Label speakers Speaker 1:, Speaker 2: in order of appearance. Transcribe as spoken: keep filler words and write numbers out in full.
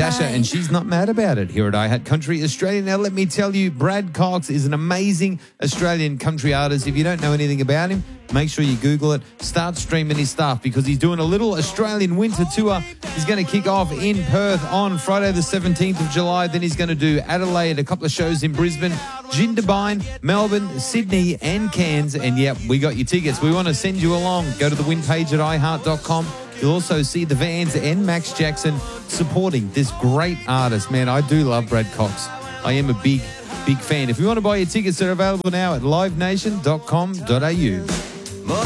Speaker 1: Sasha, and she's not mad about it here at iHeart Country Australia. Now, let me tell you, Brad Cox is an amazing Australian country artist. If you don't know anything about him, make sure you Google it. Start streaming his stuff because he's doing a little Australian winter tour. He's going to kick off in Perth on Friday the seventeenth of July. Then he's going to do Adelaide, a couple of shows in Brisbane, Jindabyne, Melbourne, Sydney and Cairns. And, yep, we got your tickets. We want to send you along. Go to the win page at i heart dot com. You'll also see the Vans and Max Jackson supporting this great artist. Man, I do love Brad Cox. I am a big, big fan. If you want to buy your tickets, they're available now at live nation dot com dot a u.